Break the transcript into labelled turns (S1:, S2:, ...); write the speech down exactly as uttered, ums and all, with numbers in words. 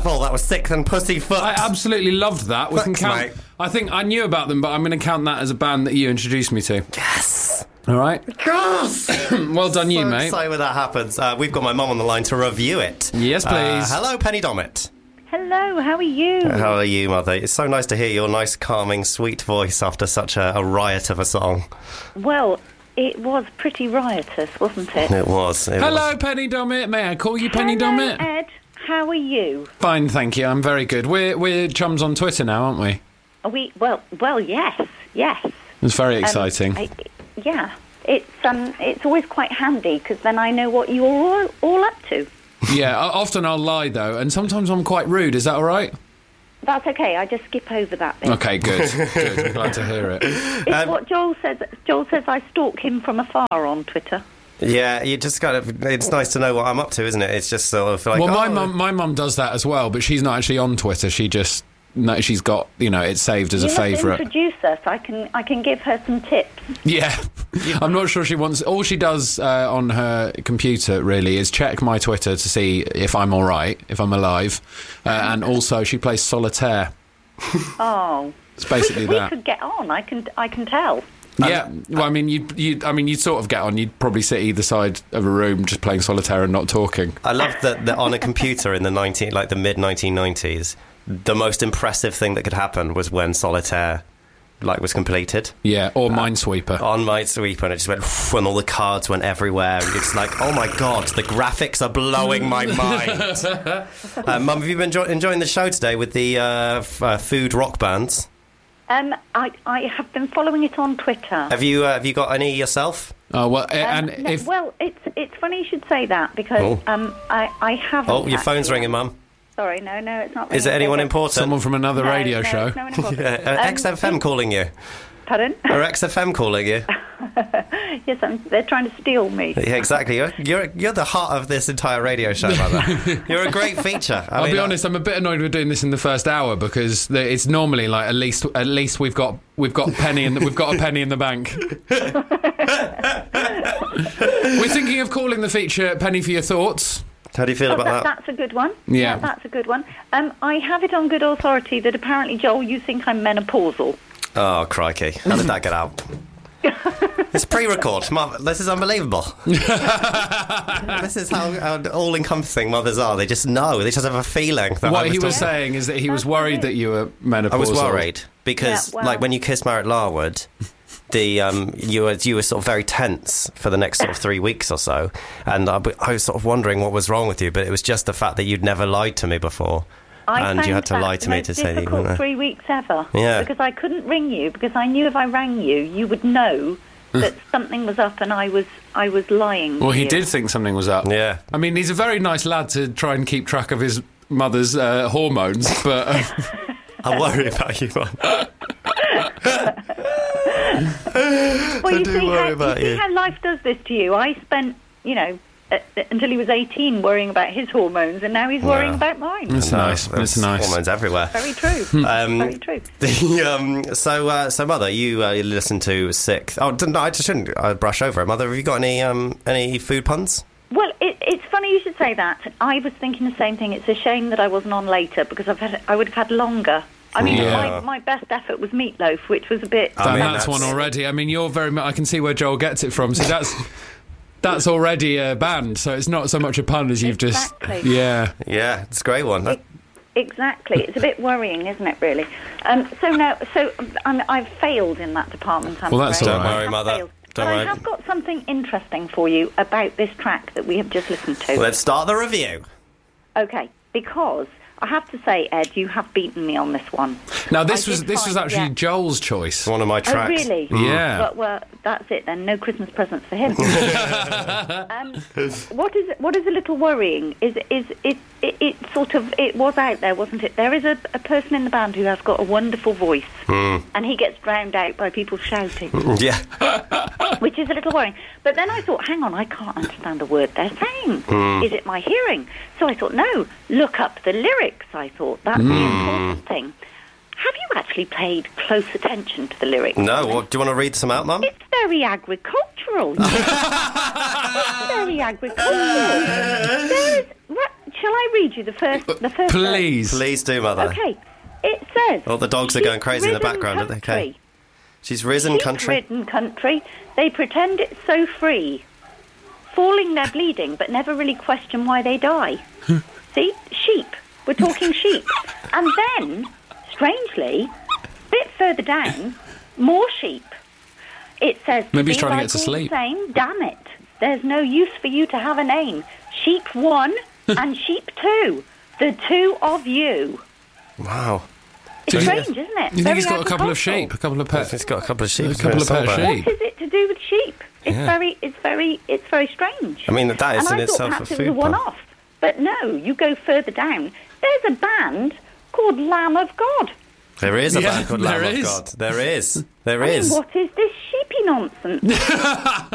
S1: Paul? That was Sixth and Pussyfoot.
S2: I absolutely loved that. We
S1: Thanks,
S2: can count.
S1: mate.
S2: I think I knew about them, but I'm going to count that as a band that you introduced me to.
S1: Yes.
S2: All right.
S1: Yes.
S2: Well done, you,
S1: so
S2: mate.
S1: excited when that happens. Uh, we've got my mum on the line to review it.
S2: Yes, please.
S1: Uh, hello, Penny Dommett.
S3: Hello, how are you?
S1: How are you, Mother? It's so nice to hear your nice, calming, sweet voice after such a, a riot of a song.
S3: Well, it was pretty riotous, wasn't it?
S1: It was. It
S2: Hello,
S1: was.
S2: Penny Dommett. May I call you Penny
S3: Hello,
S2: Dommett?
S3: Ed. How are you?
S2: Fine, thank you. I'm very good. We're we're chums on Twitter now, aren't we?
S3: Are we? Well, well, yes, yes.
S2: It's very
S3: Um,
S2: exciting.
S3: I, yeah, it's um, it's always quite handy because then I know what you're all, all up to.
S2: Yeah, o- often I'll lie though, and sometimes I'm quite rude. Is that all right?
S3: That's okay. I just skip over that bit.
S2: Okay, good. Good. I'm glad to hear it.
S3: It's
S1: Um,
S3: what Joel says. Joel says I stalk him from afar on Twitter.
S1: Yeah, you just kind of. It's nice to know what I'm up to, isn't it? It's just sort of like.
S2: Well, my
S1: oh,
S2: mum, my mum does that as well, but she's not actually on Twitter. She just, no, she's got, you know, it's saved as
S3: You
S2: a
S3: must
S2: favourite.
S3: introduce us. I can I can give her some tips.
S2: Yeah, I'm not sure she wants. All she does uh, on her computer really is check my Twitter to see if I'm all right, if I'm alive, uh, and also she plays solitaire.
S3: Oh,
S2: It's basically
S3: we, we
S2: that.
S3: could get on. I can I can tell.
S2: Yeah, well, I mean, you, you, I mean, you'd sort of get on. You'd probably sit either side of a room just playing solitaire and not talking.
S1: I love that, that on a computer in the nineteen, like the mid nineteen nineties, the most impressive thing that could happen was when solitaire, like, was completed.
S2: Yeah, or Minesweeper.
S1: On Minesweeper, and it just went, and all the cards went everywhere. And it's like, oh my god, the graphics are blowing my mind. uh, Mum, have you been enjoy- enjoying the show today with the uh, f- uh, food rock bands?
S3: Um, I I have been following it on Twitter.
S1: Have you uh, have you got any yourself?
S2: Oh well,
S3: Um,
S2: and
S3: no,
S2: if
S3: well, it's it's funny you should say that because
S1: Oh.
S3: um I I haven't.
S1: Oh, your phone's
S3: actually.
S1: ringing, Mum.
S3: Sorry, no, no, it's not.
S1: Is it
S3: ringing.
S1: anyone
S3: Okay.
S1: important?
S2: someone from another
S3: No,
S2: radio
S3: no,
S2: show.
S3: it's no one important.
S1: Yeah, uh,
S3: Um,
S1: X F M calling you.
S3: Pardon?
S1: Or X F M calling you.
S3: Yes, I'm, they're trying to steal me.
S1: Yeah, exactly. You're, you're you're the heart of this entire radio show, Mother. You're a great feature. I
S2: I'll
S1: mean,
S2: be
S1: uh,
S2: honest, I'm a bit annoyed we're doing this in the first hour because the, it's normally like at least at least we've got we've got penny in the, we've got a penny in the bank. We're thinking of calling the feature "Penny for Your Thoughts."
S1: How do you feel
S3: Oh,
S1: about
S3: that,
S1: that?
S3: that's a good one.
S2: Yeah.
S3: that's a good one. Um, I have it on good authority that apparently, Joel, you think I'm menopausal.
S1: Oh, crikey. How did that get out? It's pre-record. Mum, this is unbelievable. This is how, how all-encompassing mothers are. They just know. They just have a feeling. That I
S2: What
S1: was
S2: he was
S1: talking-
S2: saying is that he was
S3: That's
S2: worried
S3: right.
S2: that you were menopausal.
S1: I was worried because,
S3: Yeah, well-
S1: like, when you kissed Margaret Larwood, the um, you were you were sort of very tense for the next sort of three weeks or so, and I, I was sort of wondering what was wrong with you. But it was just the fact that you'd never lied to me before.
S3: I
S1: And you
S3: found
S1: had to
S3: that
S1: lie to
S3: the
S1: me
S3: most
S1: to say that you
S3: difficult
S1: weren't there.
S3: three weeks ever.
S1: Yeah.
S3: Because I couldn't ring you because I knew if I rang you, you would know that something was up and I was I was lying.
S2: Well,
S3: to
S2: he
S3: you.
S2: did think something was up.
S1: Yeah.
S2: I mean, he's a very nice lad to try and keep track of his mother's uh, hormones, but uh,
S1: I worry about you, Mum.
S3: Well, you
S1: do
S3: see,
S1: worry
S3: how,
S1: about
S3: you see
S1: you.
S3: how life does this to you. I spent, you know, uh, until he was eighteen worrying about his hormones, and now he's worrying
S1: Yeah.
S3: about mine.
S2: it's
S1: No,
S2: nice.
S1: there's
S2: It's nice.
S1: Hormones everywhere.
S3: Very true.
S1: Um,
S3: Very true.
S1: The, um, so, uh, so mother, you uh, you listen to Sixth. Oh, no, I just shouldn't uh, brush over it. Mother, have you got any um, any food puns?
S3: Well, it, it's funny you should say that. I was thinking the same thing. It's a shame that I wasn't on later because I've had, I would have had longer. I mean,
S2: Yeah.
S3: my, my best effort was Meatloaf, which was a bit...
S1: I
S2: Damn,
S1: mean,
S2: that's,
S1: that's-
S2: one already. I mean, you're very much. I can see where Joel gets it from. So that's that's already a band. So it's not so much a pun as you've
S3: Exactly.
S2: just. Yeah.
S1: Yeah, it's a great one. That-
S3: Exactly. It's a bit worrying, isn't it, really? Um, so now, so um, I've failed in that department, I'm
S2: Well, that's
S3: afraid.
S2: all right.
S3: I
S1: Don't worry,
S3: have
S1: Mother.
S3: failed.
S1: Don't
S3: but
S1: worry.
S3: I have got something interesting for you about this track that we have just listened to.
S1: Let's start the review.
S3: Okay, because I have to say, Ed, you have beaten me on this one.
S2: Now this
S3: I
S2: was
S3: did
S2: this was
S3: find-
S2: actually
S3: yeah.
S2: Joel's choice.
S1: One of my
S3: Oh,
S1: tracks.
S3: really?
S2: Yeah.
S3: Well, well, that's it then. No Christmas presents for him. um, what is what is a little worrying is is it, it it sort of it was out there, wasn't it? There is a, a person in the band who has got a wonderful voice, and he gets drowned out by people shouting,
S1: Yeah.
S3: which is a little worrying. But then I thought, hang on, I can't understand a word they're saying. Is it my hearing? So I thought, no, look up the lyrics. I thought that's the important thing. Have you actually paid close attention to the lyrics?
S1: No, what, do you want to read some out, Mum?
S3: It's very agricultural. It's very agricultural. There is, right, shall I read you the first? The first.
S2: Please.
S1: Please do, Mother.
S3: Verse? Okay. It says.
S1: Oh, the dogs are
S3: "Sheep
S1: going crazy in the
S3: ridden
S1: background, aren't they?
S3: country.
S1: Okay. She's risen country.
S3: Sheep-ridden country. They pretend it's so free. Falling, they're bleeding, but never really question why they die. See? Sheep. We're talking sheep. And then, strangely, a bit further down, more sheep. It says,
S2: Maybe he's
S3: "Be
S2: trying to
S3: like
S2: get to
S3: all
S2: sleep."
S3: the same, damn it. There's no use for you to have a name. Sheep one and sheep two. The two of you.
S1: Wow.
S3: It's
S2: Do you
S3: strange,
S2: think-
S3: isn't it?
S2: You think
S3: Very
S2: he's got a couple of
S3: agricultural.
S2: sheep, a couple of pets?
S1: He's got a couple of sheep.
S2: A couple of pet
S1: Somewhere.
S2: sheep.
S3: What is it to do with sheep? It's
S1: Yeah.
S3: very, it's very, it's very strange.
S1: I mean, that is
S3: and
S1: in
S3: I thought
S1: itself a
S3: perhaps it
S1: food
S3: was a
S1: pun.
S3: one-off, but no. You go further down. There's a band called Lamb of God.
S1: There is a
S2: Yeah,
S1: band called
S2: there
S1: Lamb of
S2: is.
S1: God. There is. There
S3: I mean,
S1: is.
S3: what is this sheepy nonsense?